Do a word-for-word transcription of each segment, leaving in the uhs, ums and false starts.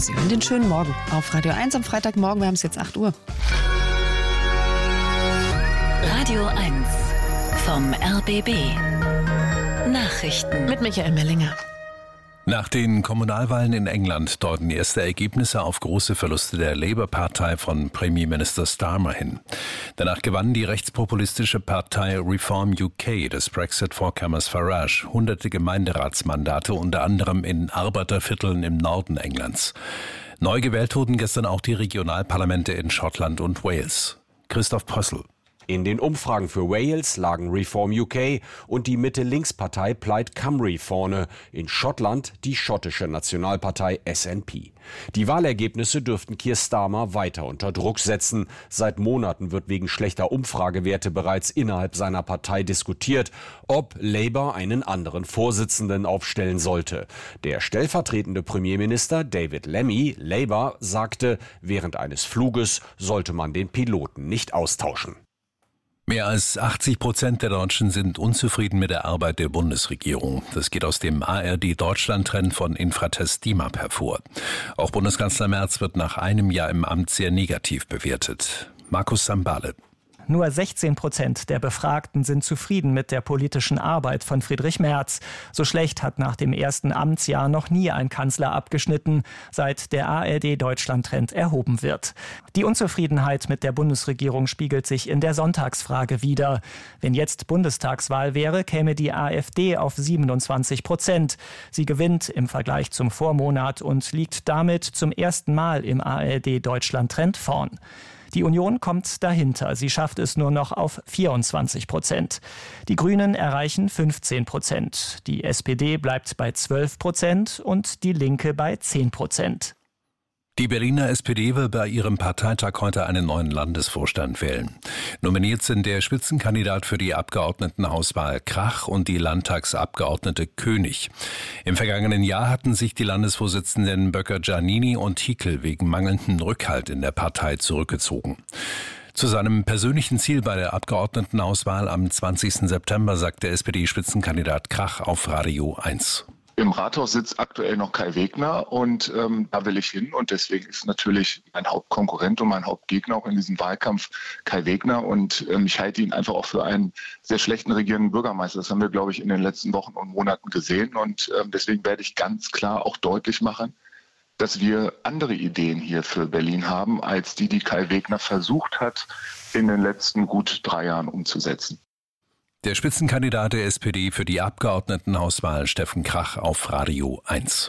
Sie hören den schönen Morgen auf Radio eins am Freitagmorgen. Wir haben es jetzt acht Uhr. Radio eins vom R B B. Nachrichten Mit Michael Mellinger. Nach den Kommunalwahlen in England deuten erste Ergebnisse auf große Verluste der Labour-Partei von Premierminister Starmer hin. Danach gewann die rechtspopulistische Partei Reform U K des Brexit-Vorkämmers Farage hunderte Gemeinderatsmandate, unter anderem in Arbeitervierteln im Norden Englands. Neu gewählt wurden gestern auch die Regionalparlamente in Schottland und Wales. Christoph Pössl. In den Umfragen für Wales lagen Reform U K und die Mitte-Links-Partei Plaid Cymru vorne, in Schottland die schottische Nationalpartei S N P. Die Wahlergebnisse dürften Keir Starmer weiter unter Druck setzen. Seit Monaten wird wegen schlechter Umfragewerte bereits innerhalb seiner Partei diskutiert, ob Labour einen anderen Vorsitzenden aufstellen sollte. Der stellvertretende Premierminister David Lammy, Labour, sagte, während eines Fluges sollte man den Piloten nicht austauschen. Mehr als achtzig Prozent der Deutschen sind unzufrieden mit der Arbeit der Bundesregierung. Das geht aus dem A R D-Deutschland-Trend von Infratest DIMAP hervor. Auch Bundeskanzler Merz wird nach einem Jahr im Amt sehr negativ bewertet. Markus Sambale. Nur sechzehn Prozent der Befragten sind zufrieden mit der politischen Arbeit von Friedrich Merz. So schlecht hat nach dem ersten Amtsjahr noch nie ein Kanzler abgeschnitten, seit der A R D-Deutschland-Trend erhoben wird. Die Unzufriedenheit mit der Bundesregierung spiegelt sich in der Sonntagsfrage wider. Wenn jetzt Bundestagswahl wäre, käme die AfD auf siebenundzwanzig Prozent. Sie gewinnt im Vergleich zum Vormonat und liegt damit zum ersten Mal im A R D-Deutschland-Trend vorn. Die Union kommt dahinter. Sie schafft es nur noch auf vierundzwanzig Prozent. Die Grünen erreichen fünfzehn Prozent. Die S P D bleibt bei zwölf Prozent und die Linke bei zehn Prozent. Die Berliner S P D will bei ihrem Parteitag heute einen neuen Landesvorstand wählen. Nominiert sind der Spitzenkandidat für die Abgeordnetenhauswahl Krach und die Landtagsabgeordnete König. Im vergangenen Jahr hatten sich die Landesvorsitzenden Böcker-Giannini und Hickel wegen mangelndem Rückhalt in der Partei zurückgezogen. Zu seinem persönlichen Ziel bei der Abgeordnetenhauswahl am zwanzigsten September sagt der S P D-Spitzenkandidat Krach auf Radio eins. Im Rathaus sitzt aktuell noch Kai Wegner und ähm, da will ich hin und deswegen ist natürlich mein Hauptkonkurrent und mein Hauptgegner auch in diesem Wahlkampf Kai Wegner und ähm, ich halte ihn einfach auch für einen sehr schlechten regierenden Bürgermeister. Das haben wir, glaube ich, in den letzten Wochen und Monaten gesehen und ähm, deswegen werde ich ganz klar auch deutlich machen, dass wir andere Ideen hier für Berlin haben, als die, die Kai Wegner versucht hat, in den letzten gut drei Jahren umzusetzen. Der Spitzenkandidat der S P D für die Abgeordnetenhauswahl Steffen Krach auf Radio eins.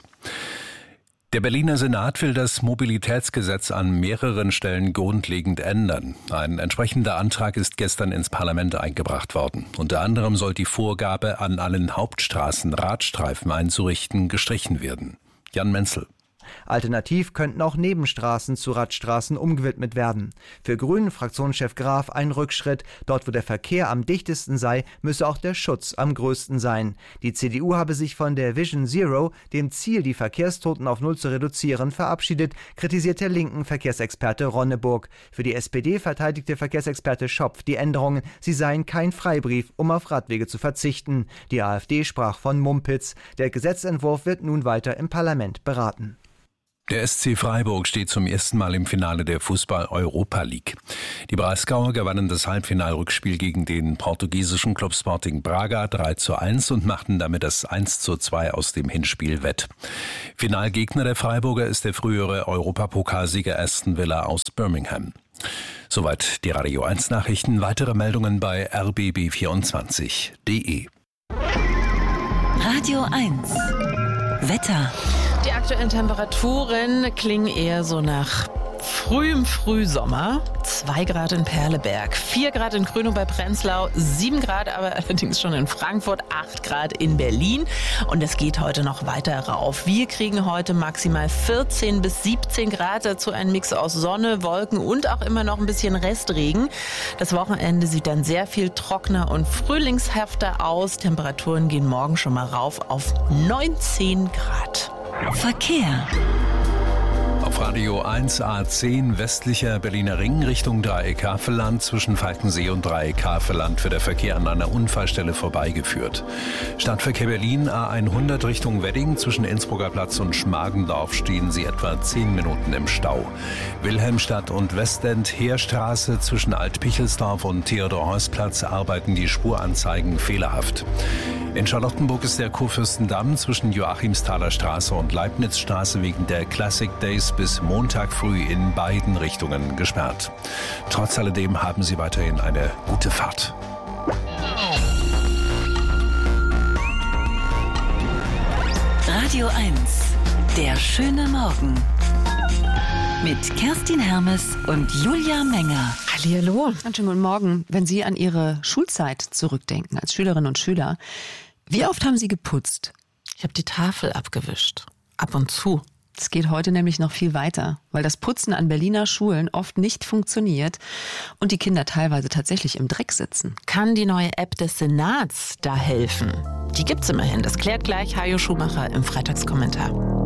Der Berliner Senat will das Mobilitätsgesetz an mehreren Stellen grundlegend ändern. Ein entsprechender Antrag ist gestern ins Parlament eingebracht worden. Unter anderem soll die Vorgabe, an allen Hauptstraßen Radstreifen einzurichten, gestrichen werden. Jan Menzel. Alternativ könnten auch Nebenstraßen zu Radstraßen umgewidmet werden. Für Grünen-Fraktionschef Graf ein Rückschritt. Dort, wo der Verkehr am dichtesten sei, müsse auch der Schutz am größten sein. Die C D U habe sich von der Vision Zero, dem Ziel, die Verkehrstoten auf Null zu reduzieren, verabschiedet, kritisiert der linken Verkehrsexperte Ronneburg. Für die S P D verteidigte Verkehrsexperte Schopf die Änderungen. Sie seien kein Freibrief, um auf Radwege zu verzichten. Die AfD sprach von Mumpitz. Der Gesetzentwurf wird nun weiter im Parlament beraten. Der S C Freiburg steht zum ersten Mal im Finale der Fußball-Europa League. Die Breisgauer gewannen das Halbfinalrückspiel gegen den portugiesischen Club Sporting Braga drei zu eins und machten damit das eins zu zwei aus dem Hinspiel wett. Finalgegner der Freiburger ist der frühere Europapokalsieger Aston Villa aus Birmingham. Soweit die Radio eins Nachrichten. Weitere Meldungen bei r b b vierundzwanzig punkt d e. Radio eins Wetter. Die aktuellen Temperaturen klingen eher so nach frühem Frühsommer. zwei Grad in Perleberg, vier Grad in Grünau bei Prenzlau, sieben Grad aber allerdings schon in Frankfurt, acht Grad in Berlin. Und es geht heute noch weiter rauf. Wir kriegen heute maximal vierzehn bis siebzehn Grad, dazu ein Mix aus Sonne, Wolken und auch immer noch ein bisschen Restregen. Das Wochenende sieht dann sehr viel trockener und frühlingshafter aus. Temperaturen gehen morgen schon mal rauf auf neunzehn Grad. Verkehr. Auf Auf Radio eins A zehn westlicher Berliner Ring Richtung Dreieck Havelland. Zwischen Falkensee und Dreieck Havelland wird der Verkehr an einer Unfallstelle vorbeigeführt. Stadtverkehr Berlin A hundert Richtung Wedding. Zwischen Innsbrucker Platz und Schmargendorf stehen Sie etwa zehn Minuten im Stau. Wilhelmstadt und Westend Heerstraße zwischen Alt-Pichelsdorf und Theodor-Heuss-Platz arbeiten die Spuranzeigen fehlerhaft. In Charlottenburg ist der Kurfürstendamm zwischen Joachimsthaler Straße und Leibnizstraße wegen der Classic Days bis Montag früh in beiden Richtungen gesperrt. Trotz alledem haben Sie weiterhin eine gute Fahrt. Radio eins, der schöne Morgen. Mit Kerstin Hermes und Julia Menger. Hallihallo. Einen schönen guten Morgen. Wenn Sie an Ihre Schulzeit zurückdenken, als Schülerinnen und Schüler, wie oft haben Sie geputzt? Ich habe die Tafel abgewischt. Ab und zu. Es geht heute nämlich noch viel weiter, weil das Putzen an Berliner Schulen oft nicht funktioniert und die Kinder teilweise tatsächlich im Dreck sitzen. Kann die neue App des Senats da helfen? Die gibt's immerhin. Das klärt gleich Hajo Schumacher im Freitagskommentar.